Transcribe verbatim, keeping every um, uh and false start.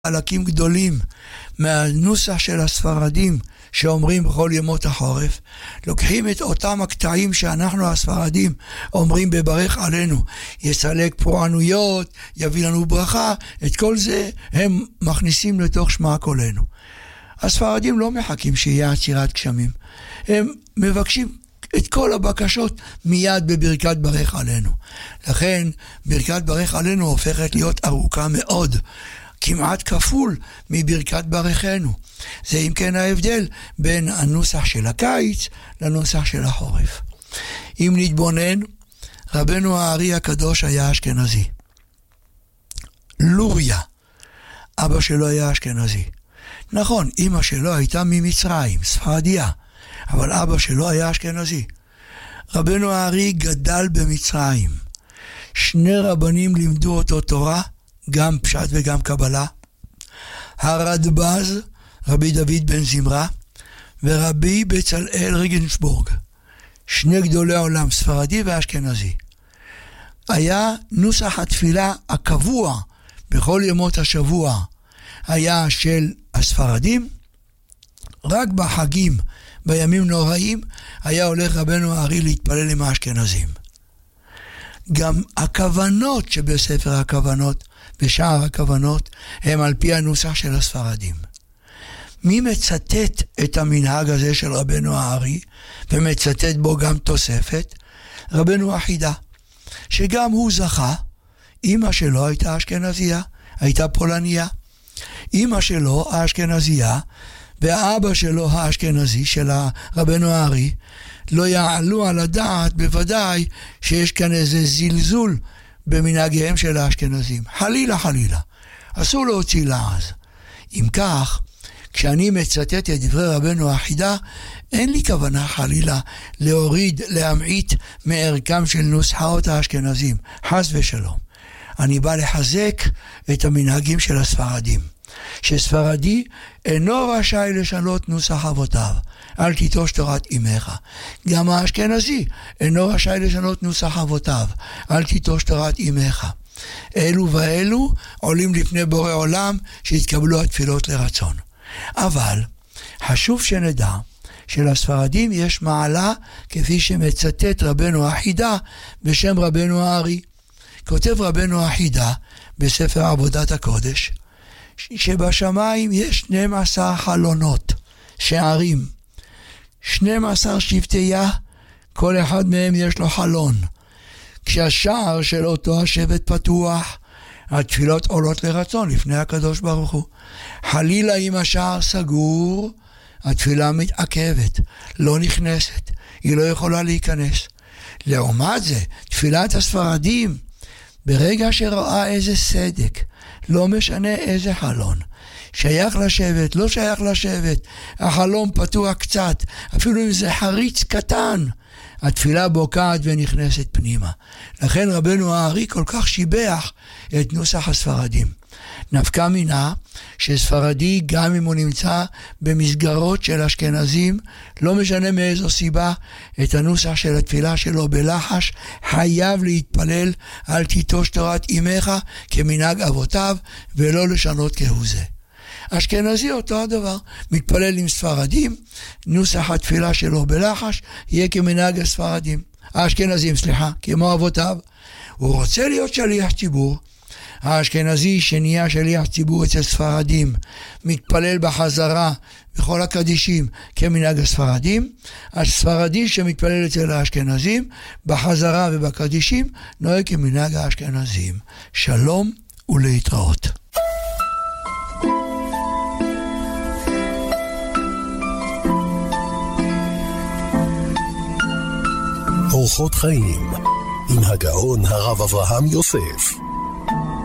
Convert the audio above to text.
חלקים גדולים מהנוסח של הספרדים שאומרים בכל ימות החורף, לוקחים את אותם הקטעים שאנחנו הספרדים אומרים בברך עלינו, יסלק פורענויות, יביא לנו ברכה, את כל זה הם מכניסים לתוך שמע קולנו. הספרדים לא מחכים שיהיה עצירת גשמים, הם מבקשים את כל הבקשות מיד בברכת ברך עלינו. לכן ברכת ברך עלינו הופכת להיות ארוכה מאוד, כמעט כפול מברכת ברכנו. זה אם כן ההבדל בין הנוסח של הקיץ לנוסח של החורף. אם נתבונן, רבנו הארי הקדוש היה אשכנזי. לוריה, אבא שלו היה אשכנזי. נכון, אמא שלו הייתה ממצרים, ספרדיה, אבל אבא שלו היה אשכנזי. רבנו הארי גדל במצרים. שני רבנים לימדו אותו תורה, גם פשט וגם קבלה. הרדב"ז, רבי דוד בן זמרה, ורבי בצלאל רגנסבורג. שני גדולי העולם, ספרדי ואשכנזי. היה נוסח התפילה הקבוע בכל ימות השבוע, היה של הספרדים. רק בחגים, בימים נוראים, היה הולך רבנו הארי להתפלל עם האשכנזים. גם הכוונות שבספר הכוונות, בשער הכוונות, הם על פי הנוסח של הספרדים. מי מצטט את המנהג הזה של רבנו הארי, ומצטט בו גם תוספת? רבנו החידה, שגם הוא זכה. אמא שלו הייתה אשכנזיה, הייתה פולניה. אמא שלו האשכנזיה, והאבא שלו האשכנזי של רבנו הארי, לא יעלו על הדעת בוודאי שיש כאן איזה זלזול במנהגיהם של האשכנזים. חלילה חלילה. אסור להוציא לעז. אם כך, כשאני מצטט את דברי רבנו החידה, אין לי כוונה חלילה להוריד, להמעיט מערכם של נוסחאות האשכנזים. חס ושלום. אני בא לחזק את המנהגים של הספרדים. שספרדי אינו רשאי לשנות נוסח אבותיו, אל תיטוש תורת אמך. גם האשכנזי אינו רשאי לשנות נוסח אבותיו, אל תיטוש תורת אמך. אלו ואלו עולים לפני בורא עולם שהתקבלו התפילות לרצון. אבל חשוב שנדע שלספרדים יש מעלה כפי שמצטט רבנו החידה בשם רבנו הארי. כותב רבנו החידה בספר עבודת הקודש, שבשמיים יש שנים עשר חלונות, שערים, שנים עשר שבטיה, כל אחד מהם יש לו חלון. כשהשער של אותו השבט פתוח, התפילות עולות לרצון לפני הקדוש ברוך הוא. חלילה אם השער סגור, התפילה מתעכבת, לא נכנסת, היא לא יכולה להיכנס. לעומת זה, תפילת הספרדים, ברגע שראה איזה סדק, לא משנה איזה חלון, שייך לשבט, לא שייך לשבט, החלום פתוח קצת, אפילו אם זה חריץ קטן, התפילה בוקעת ונכנסת פנימה. לכן רבנו הארי כל כך שיבח את נוסח הספרדים. נפקא מינה שספרדי, גם אם הוא נמצא במסגרות של אשכנזים, לא משנה מאיזו סיבה, את הנוסח של התפילה שלו בלחש, חייב להתפלל על תיטוש תורת אמך כמנהג אבותיו, ולא לשנות כהוא זה. אשכנזי אותו הדבר, מתפלל עם ספרדים, נוסח התפילה שלו בלחש יהיה כמנהג הספרדים, האשכנזים, סליחה, כמו אבותיו. הוא רוצה להיות שליח ציבור. האשכנזי שנהיה שליח ציבור אצל ספרדים, מתפלל בחזרה בכל הקדישים כמנהג הספרדים. הספרדי שמתפלל אצל האשכנזים בחזרה ובקדישים נוהג כמנהג האשכנזים. שלום ולהתראות. אורחות חיים עם הגאון הרב אברהם יוסף.